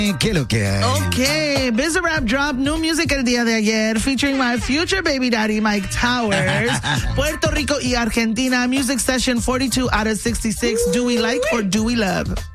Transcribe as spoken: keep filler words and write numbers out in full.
¿Qué es lo que hay? Ok, Bizarrap dropped new music el día de ayer featuring my future baby daddy Mike Towers. Puerto Rico y Argentina, music session forty-two out of sixty-six. Do we like or do we love?